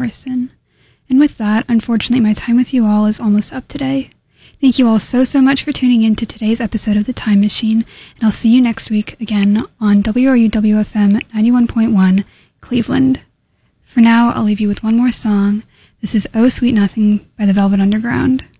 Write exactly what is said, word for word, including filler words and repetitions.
Morrison. And with that, unfortunately, my time with you all is almost up today. Thank you all so, so much for tuning in to today's episode of The Time Machine, and I'll see you next week again on W R U W F M ninety-one point one, Cleveland. For now, I'll leave you with one more song. This is Oh Sweet Nothing by the Velvet Underground.